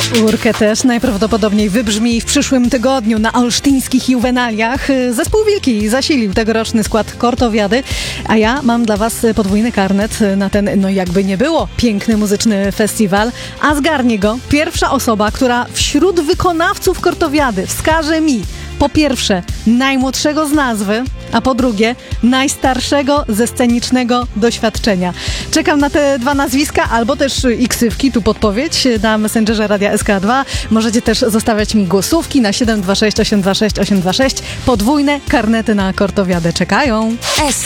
Urkę też najprawdopodobniej wybrzmi w przyszłym tygodniu na olsztyńskich juwenaliach. Zespół Wilki zasilił tegoroczny skład Kortowiady, a ja mam dla was podwójny karnet na ten, no jakby nie było, piękny muzyczny festiwal, a zgarnie go pierwsza osoba, która wśród wykonawców Kortowiady wskaże mi po pierwsze najmłodszego z nazwy, a po drugie najstarszego ze scenicznego doświadczenia. Czekam na te dwa nazwiska, albo też i ksywki, tu podpowiedź na Messengerze Radia SK2. Możecie też zostawiać mi głosówki na 726 826 826. Podwójne karnety na Kortowiadę czekają.